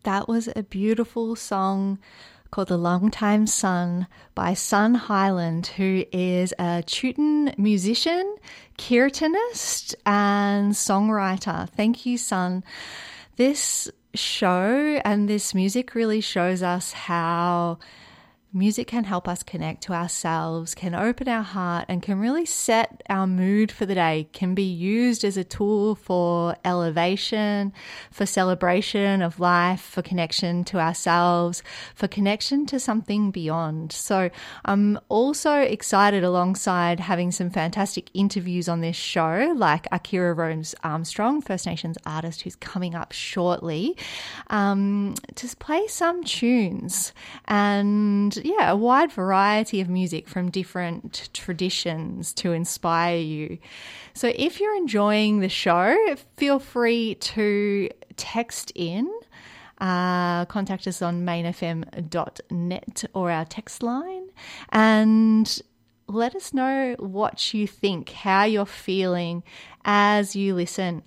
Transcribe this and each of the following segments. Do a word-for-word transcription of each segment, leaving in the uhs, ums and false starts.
that was a beautiful song called The Longtime Sun by Sun Highland, who is a Teuton musician, kirtanist and songwriter. Thank you, Sun. This show and this music really shows us how music can help us connect to ourselves, can open our heart, and can really set our mood for the day, can be used as a tool for elevation, for celebration of life, for connection to ourselves, for connection to something beyond. So I'm also excited, alongside having some fantastic interviews on this show, like Akira Rose Armstrong, First Nations artist who's coming up shortly, um, to play some tunes and yeah, a wide variety of music from different traditions to inspire you. So if you're enjoying the show, feel free to text in. Uh, contact us on main f m dot net or our text line, and let us know what you think, how you're feeling as you listen.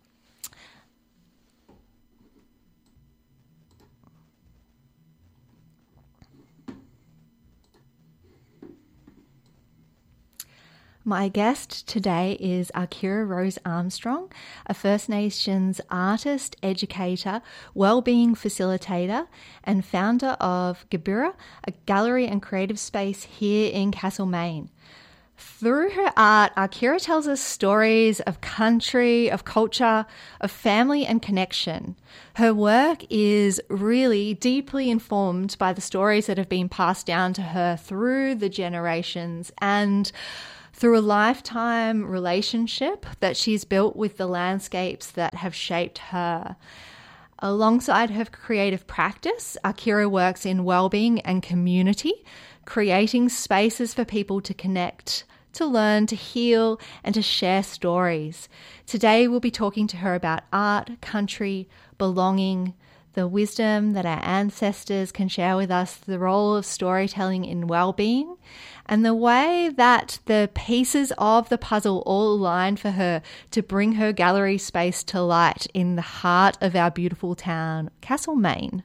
My guest today is Akira Rose Armstrong, a First Nations artist, educator, wellbeing facilitator, and founder of Gabira, a gallery and creative space here in Castlemaine. Through her art, Akira tells us stories of country, of culture, of family and connection. Her work is really deeply informed by the stories that have been passed down to her through the generations and through a lifetime relationship that she's built with the landscapes that have shaped her. Alongside her creative practice, Akira works in wellbeing and community, creating spaces for people to connect, to learn, to heal, and to share stories. Today we'll be talking to her about art, country, belonging, the wisdom that our ancestors can share with us, the role of storytelling in well-being, and the way that the pieces of the puzzle all align for her to bring her gallery space to light in the heart of our beautiful town, Castlemaine.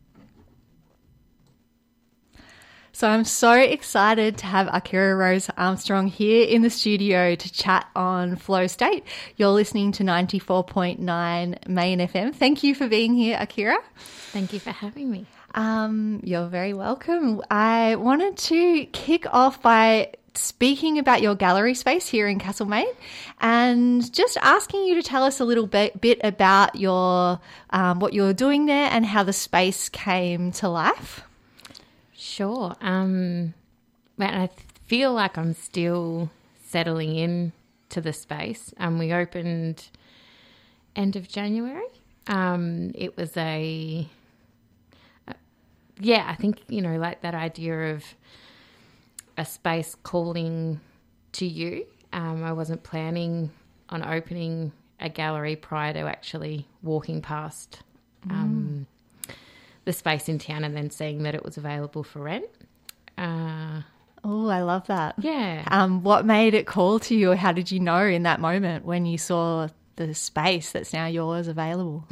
So I'm so excited to have Akira Rose Armstrong here in the studio to chat on Flow State. You're listening to ninety-four point nine Main F M. Thank you for being here, Akira. Thank you for having me. Um, you're very welcome. I wanted to kick off by speaking about your gallery space here in Castlemaine and just asking you to tell us a little bit, bit about your um, what you're doing there and how the space came to life. Sure. Um, but I feel like I'm still settling in to the space. Um, we opened end of January. Um, it was a, uh, yeah, I think, you know, like that idea of a space calling to you. Um, I wasn't planning on opening a gallery prior to actually walking past um, mm. the space in town and then seeing that it was available for rent. Uh, oh, I love that. Yeah. Um, what made it call to you, or how did you know in that moment when you saw the space that's now yours available?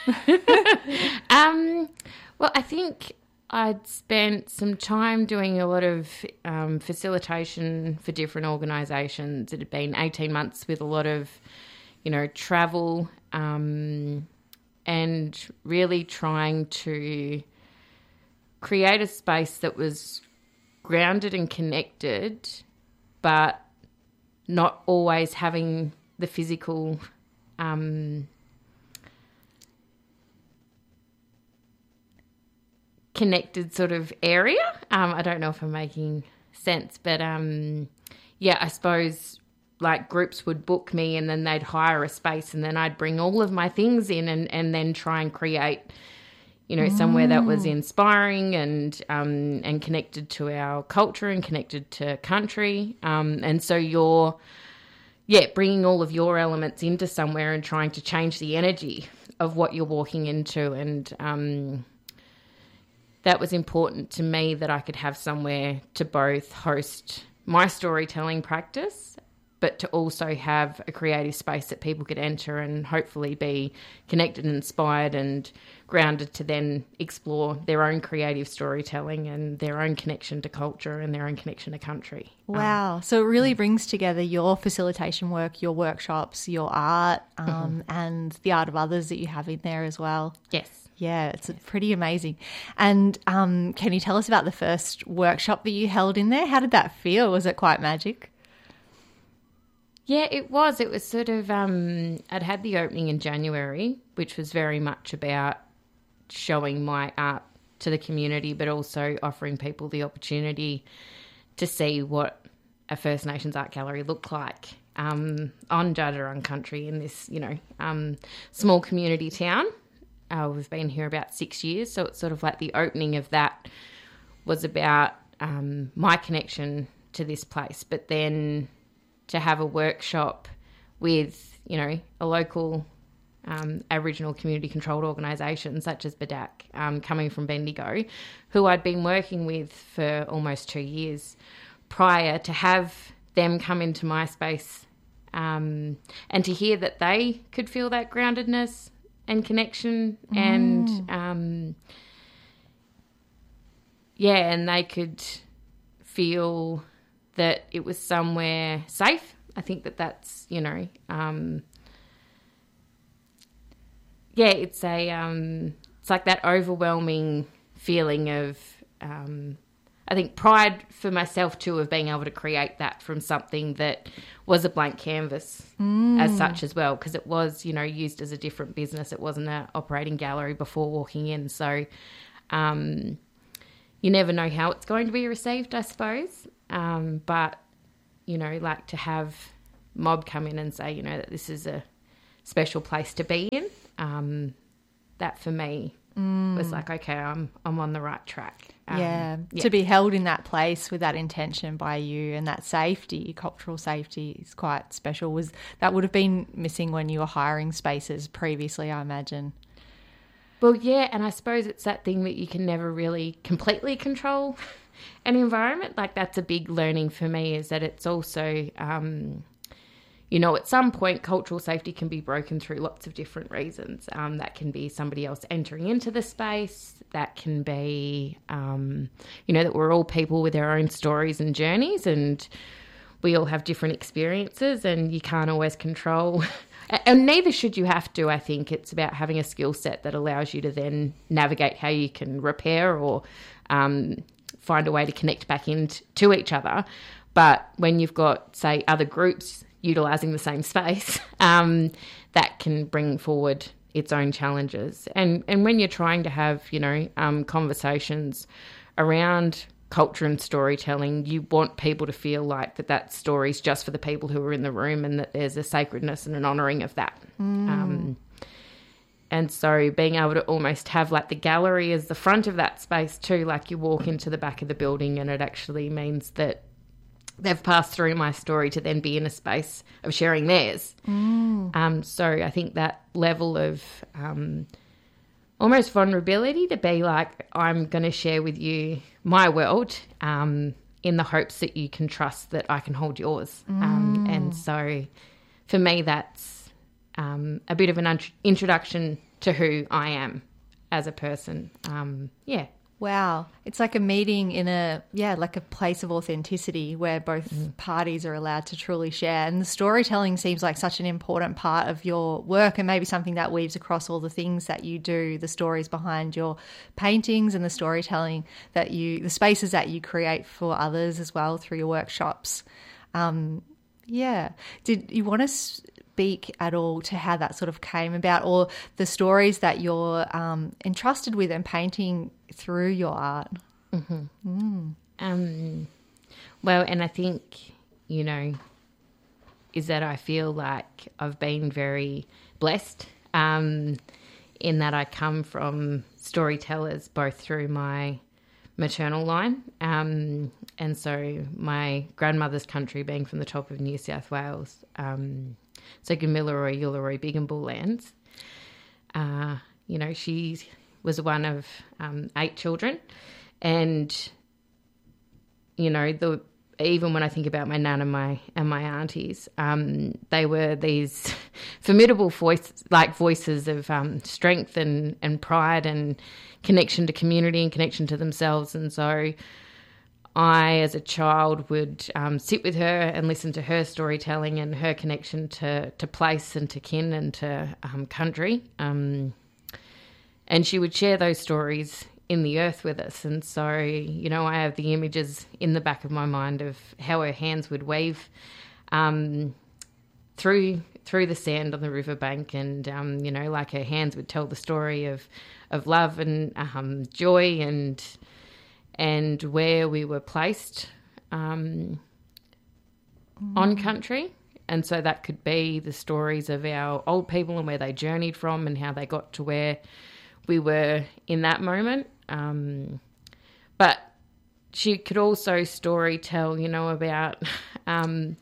um, well, I think I'd spent some time doing a lot of um, facilitation for different organisations. It had been eighteen months with a lot of, you know, travel um, and really trying to create a space that was grounded and connected, but not always having the physical um, connected sort of area. Um, I don't know if I'm making sense, but um, yeah, I suppose like groups would book me and then they'd hire a space and then I'd bring all of my things in and, and then try and create, you know, somewhere that was inspiring and um, and connected to our culture and connected to country. Um, and so you're, yeah, bringing all of your elements into somewhere and trying to change the energy of what you're walking into. And um, that was important to me, that I could have somewhere to both host my storytelling practice but to also have a creative space that people could enter and hopefully be connected and inspired and grounded to then explore their own creative storytelling and their own connection to culture and their own connection to country. Wow. Um, so it really brings together your facilitation work, your workshops, your art, um, mm-hmm. and the art of others that you have in there as well. Yes. Yeah, it's pretty amazing. And um, can you tell us about the first workshop that you held in there? How did that feel? Was it quite magic? Yeah, it was. It was sort of, um, I'd had the opening in January, which was very much about showing my art to the community, but also offering people the opportunity to see what a First Nations art gallery looked like um, on Dja Dja Wurrung country in this, you know, um, small community town. Uh, we've been here about six years, so it's sort of like the opening of that was about um, my connection to this place. But then to have a workshop with, you know, a local um, Aboriginal community-controlled organisation such as B D A C, um, coming from Bendigo, who I'd been working with for almost two years prior, to have them come into my space um, and to hear that they could feel that groundedness and connection mm. and um, yeah, and they could feel that it was somewhere safe. I think that that's, you know, um, yeah, it's a, um, it's like that overwhelming feeling of, um, I think pride for myself too, of being able to create that from something that was a blank canvas mm. as such as well, because it was, you know, used as a different business. It wasn't an operating gallery before walking in. So um, you never know how it's going to be received, I suppose. Um, but, you know, like to have Mob come in and say, you know, that this is a special place to be in, um, that for me mm. was like, okay, I'm I'm on the right track. Um, yeah. yeah, to be held in that place with that intention by you and that safety, cultural safety, is quite special. Was that would have been missing when you were hiring spaces previously, I imagine. Well, yeah, and I suppose it's that thing that you can never really completely control an environment. Like that's a big learning for me, is that it's also, um, you know, at some point cultural safety can be broken through lots of different reasons. Um, that can be somebody else entering into the space. That can be, um, you know, that we're all people with our own stories and journeys, and we all have different experiences, and you can't always control. And neither should you have to. I think it's about having a skill set that allows you to then navigate how you can repair or um, find a way to connect back into each other. But when you've got, say, other groups utilising the same space, um, that can bring forward its own challenges. And and when you're trying to have, you know, um, conversations around culture and storytelling, you want people to feel like that that story's just for the people who are in the room, and that there's a sacredness and an honouring of that. Mm. Um, and so being able to almost have like the gallery as the front of that space too, like you walk into the back of the building and it actually means that they've passed through my story to then be in a space of sharing theirs. Mm. Um, so I think that level of um, almost vulnerability to be like, I'm going to share with you my world um, in the hopes that you can trust that I can hold yours. Mm. Um, and so for me, that's um, a bit of an int- introduction to who I am as a person. Um, yeah. Wow. It's like a meeting in a, yeah, like a place of authenticity where both mm. parties are allowed to truly share. And the storytelling seems like such an important part of your work, and maybe something that weaves across all the things that you do, the stories behind your paintings and the storytelling that you, the spaces that you create for others as well through your workshops. Um, yeah. Did you want to speak at all to how that sort of came about, or the stories that you're um, entrusted with and painting through your art? Mm-hmm. Mm. Um, well, and I think, you know, is that I feel like I've been very blessed um, in that I come from storytellers both through my maternal line, um, and so my grandmother's country being from the top of New South Wales, um, so Gamilaroi, Uluru, Bigambul lands. Uh, you know, she was one of um, eight children, and you know, the even when I think about my nan and my and my aunties, um, they were these formidable voice, like voices of um, strength and, and pride and connection to community and connection to themselves. And so I, as a child, would um, sit with her and listen to her storytelling and her connection to, to place and to kin and to um, country. Um, and she would share those stories in the earth with us. And so, you know, I have the images in the back of my mind of how her hands would weave um, through through the sand on the riverbank, and, um, you know, like her hands would tell the story of, of love and um, joy and and where we were placed um, mm. on country. And so that could be the stories of our old people and where they journeyed from and how they got to where we were in that moment. Um, but she could also story tell, you know, about um,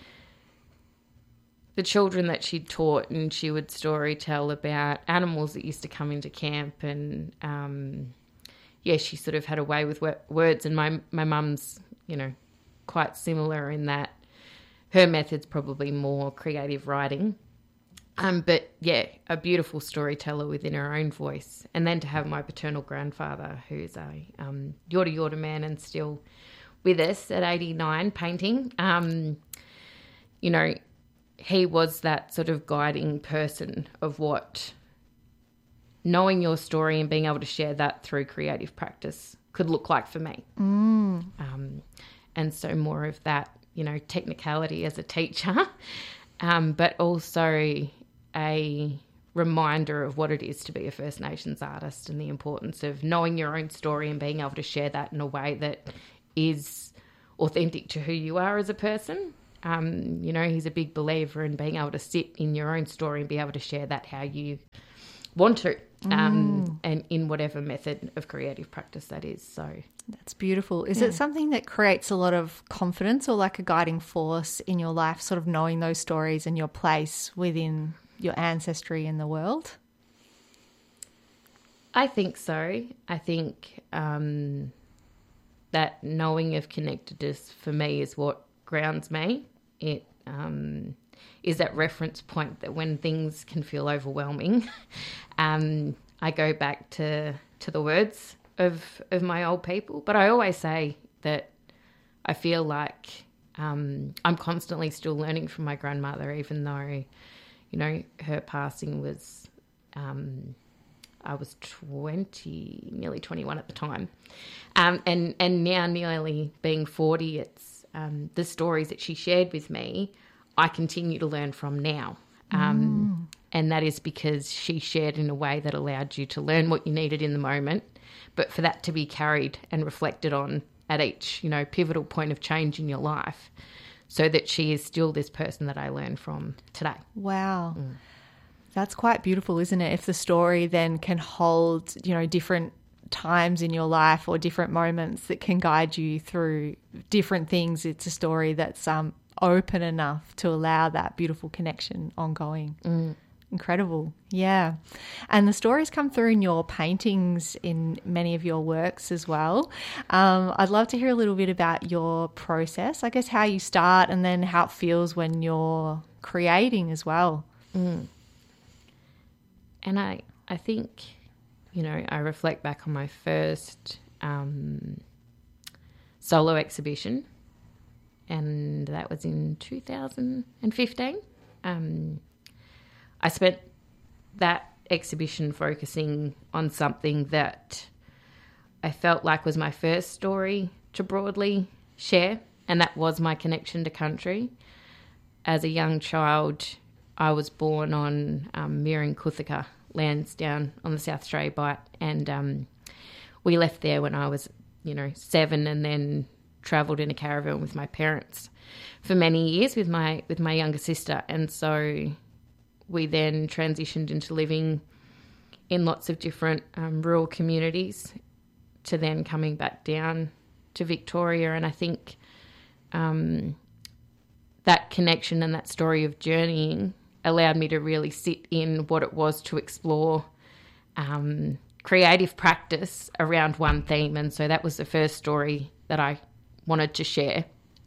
the children that she'd taught, and she would story tell about animals that used to come into camp. And, um, yeah, she sort of had a way with words. And my, my mum's, you know, quite similar in that her method's probably more creative writing. Um, but, yeah, a beautiful storyteller within her own voice. And then to have my paternal grandfather, who's a um, Yorta Yorta man and still with us at eighty-nine painting, um, you know, he was that sort of guiding person of what knowing your story and being able to share that through creative practice could look like for me. Mm. Um, and so more of that, you know, technicality as a teacher, um, but also a reminder of what it is to be a First Nations artist and the importance of knowing your own story and being able to share that in a way that is authentic to who you are as a person. Um, you know, he's a big believer in being able to sit in your own story and be able to share that how you want to, um, mm. and in whatever method of creative practice that is. So that's beautiful. Is yeah. it something that creates a lot of confidence or like a guiding force in your life, sort of knowing those stories and your place within your ancestry in the world? I think so. I think um, that knowing of connectedness for me is what grounds me. It um, is that reference point that when things can feel overwhelming, um, I go back to, to the words of of my old people. But I always say that I feel like um, I'm constantly still learning from my grandmother, even though, you know, her passing was, um, I was twenty, nearly twenty-one at the time. Um, and, and now nearly being forty, it's um, the stories that she shared with me, I continue to learn from now. Um, mm. And that is because she shared in a way that allowed you to learn what you needed in the moment, but for that to be carried and reflected on at each, you know, pivotal point of change in your life, so that she is still this person that I learn from today. Wow. Mm. That's quite beautiful, isn't it? If the story then can hold, you know, different times in your life or different moments that can guide you through different things, it's a story that's um, open enough to allow that beautiful connection ongoing. Mm. Incredible. Yeah. And the stories come through in your paintings, in many of your works as well. Um, I'd love to hear a little bit about your process, I guess how you start and then how it feels when you're creating as well. Mm. And I, I think, you know, I reflect back on my first um, solo exhibition, and that was in two thousand fifteen. Um I spent that exhibition focusing on something that I felt like was my first story to broadly share, and that was my connection to country. As a young child, I was born on um, Mirran-Kuthaka lands down on the South Australia Bight, and um, we left there when I was, you know, seven, and then travelled in a caravan with my parents for many years with my with my younger sister, and so we then transitioned into living in lots of different um, rural communities, to then coming back down to Victoria. And I think um, that connection and that story of journeying allowed me to really sit in what it was to explore um, creative practice around one theme. And so that was the first story that I wanted to share.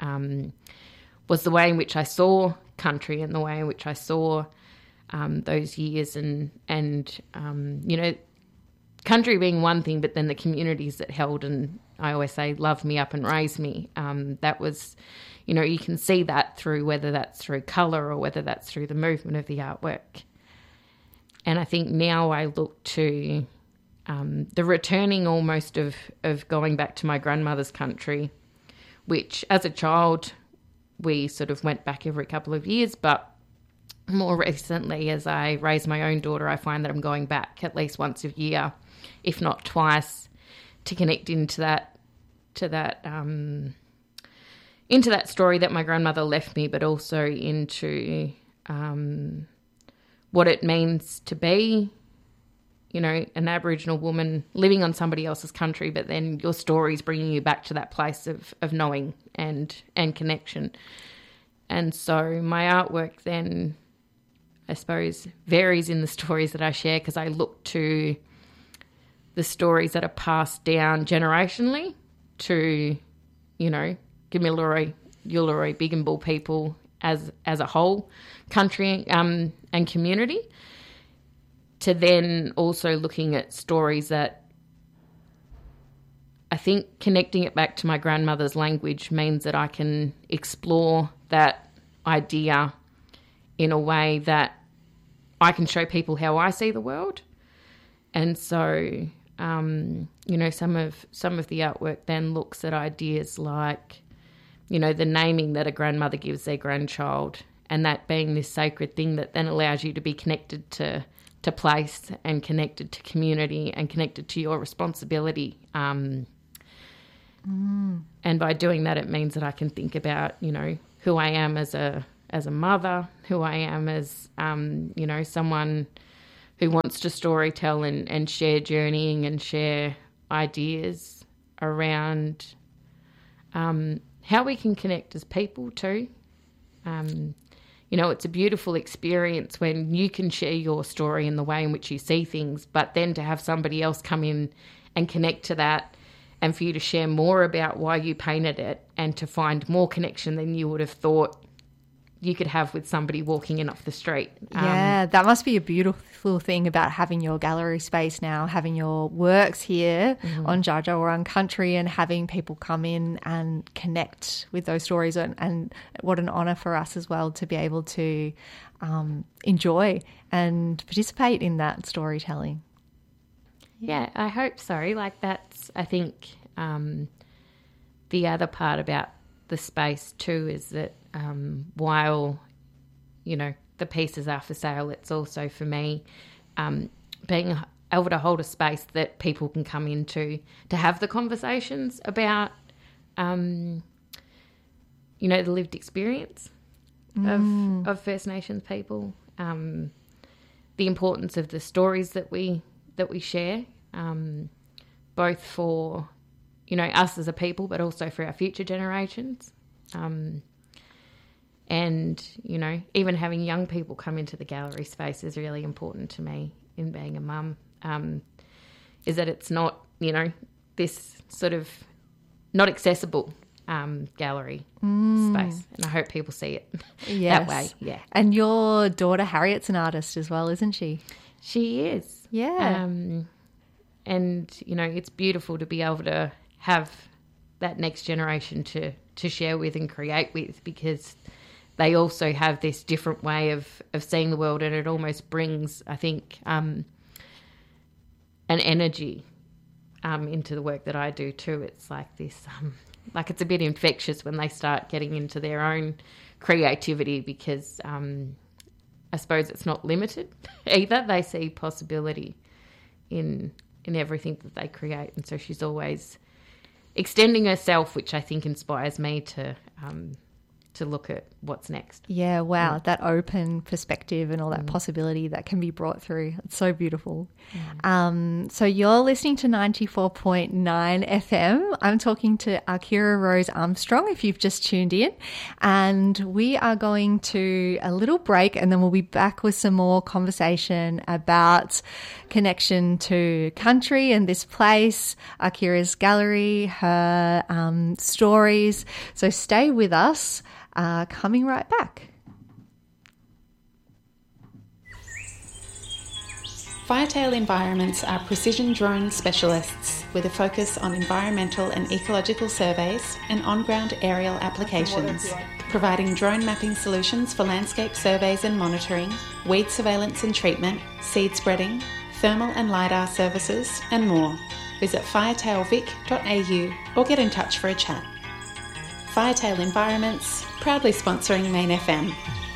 um, was the way in which I saw country and the way in which I saw um, those years and, and um, you know, country being one thing, but then the communities that held and I always say love me up and raise me. Um, that was, you know, you can see that through whether that's through colour or whether that's through the movement of the artwork. And I think now I look to um, the returning almost of, of going back to my grandmother's country, which as a child we sort of went back every couple of years, but more recently as I raise my own daughter, I find that I'm going back at least once a year, if not twice, to connect into that to that um, into that story that my grandmother left me, but also into um, what it means to be, you know, an Aboriginal woman living on somebody else's country, but then your story's bringing you back to that place of, of knowing and and connection. And so my artwork then, I suppose, varies in the stories that I share because I look to the stories that are passed down generationally to, you know, Gamilaroi, Uluru, Bigginbul people as as a whole, country um, and community, to then also looking at stories that I think connecting it back to my grandmother's language means that I can explore that idea in a way that I can show people how I see the world. And so, um, you know, some of some of the artwork then looks at ideas like, you know, the naming that a grandmother gives their grandchild, and that being this sacred thing that then allows you to be connected to, to place and connected to community and connected to your responsibility. Um, mm. And by doing that, it means that I can think about, you know, who I am as a as a mother, who I am as, um, you know, someone who wants to storytell and, and share journeying and share ideas around um, how we can connect as people too. Um, you know, it's a beautiful experience when you can share your story in the way in which you see things, but then to have somebody else come in and connect to that and for you to share more about why you painted it and to find more connection than you would have thought you could have with somebody walking in off the street. Um, yeah, that must be a beautiful thing about having your gallery space now, having your works here mm-hmm. on Dja Dja Wurrung country and having people come in and connect with those stories. And, and what an honour for us as well to be able to um, enjoy and participate in that storytelling. Yeah, I hope so. Like that's, I think, um, the other part about the space too is that um, while, you know, the pieces are for sale, it's also for me um, being able to hold a space that people can come into to have the conversations about, um, you know, the lived experience mm. of, of First Nations people, um, the importance of the stories that we that we share, um, both for, you know, us as a people, but also for our future generations. Um, and, you know, even having young people come into the gallery space is really important to me in being a mum, um, is that it's not, you know, this sort of not accessible um, gallery mm. space. And I hope people see it yes. that way. Yeah. And your daughter Harriet's an artist as well, isn't she? She is. Yeah. Um, and, you know, it's beautiful to be able to have that next generation to, to share with and create with, because they also have this different way of, of seeing the world, and it almost brings, I think, um, an energy um, into the work that I do too. It's like this, um, like it's a bit infectious when they start getting into their own creativity, because um, I suppose it's not limited either. They see possibility in in everything that they create, and so she's always extending herself, which I think inspires me to um, to look at what's next. Yeah, wow, mm. that open perspective and all that mm. possibility that can be brought through. It's so beautiful. Mm. Um, so you're listening to ninety-four point nine F M. I'm talking to Akira Rose Armstrong, if you've just tuned in. And we are going to a little break, and then we'll be back with some more conversation about connection to country and this place, Akira's gallery, her um, stories. So stay with us. Uh, coming right back. Firetail Environments are precision drone specialists with a focus on environmental and ecological surveys and on-ground aerial applications, providing drone mapping solutions for landscape surveys and monitoring, weed surveillance and treatment, seed spreading, thermal and LiDAR services, and more. Visit firetail vic dot a u or get in touch for a chat. Firetail Environments, proudly sponsoring Main F M.